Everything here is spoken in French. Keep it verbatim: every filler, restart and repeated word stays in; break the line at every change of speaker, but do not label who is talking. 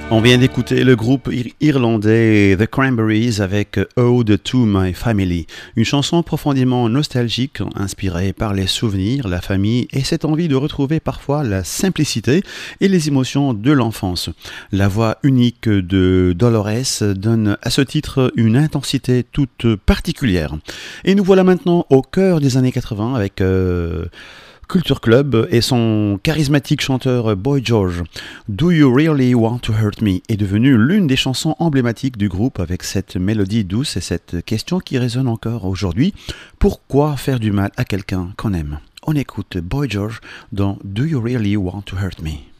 On vient d'écouter le groupe ir- irlandais The Cranberries avec Ode to My Family, une chanson profondément nostalgique, inspirée par les souvenirs, la famille et cette envie de retrouver parfois la simplicité et les émotions de l'enfance. La voix unique de Dolores donne à ce titre une intensité toute particulière. Et nous voilà maintenant au cœur des années quatre-vingts avec... Euh Culture Club et son charismatique chanteur Boy George. Do You Really Want to Hurt Me est devenu l'une des chansons emblématiques du groupe avec cette mélodie douce et cette question qui résonne encore aujourd'hui. Pourquoi faire du mal à quelqu'un qu'on aime? On écoute Boy George dans Do You Really Want to Hurt Me?